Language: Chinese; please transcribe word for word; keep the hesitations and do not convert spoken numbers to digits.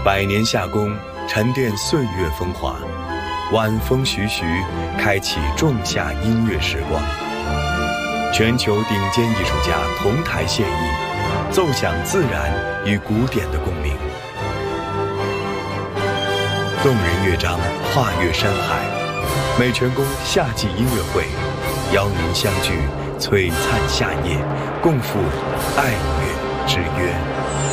百年夏宫，沉淀岁月风华，晚风徐徐，开启仲夏音乐时光。全球顶尖艺术家同台献艺，奏响自然与古典的共鸣。动人乐章，跨越山海。美泉宫夏季音乐会，邀您相聚璀璨夏夜，共赴爱乐之约。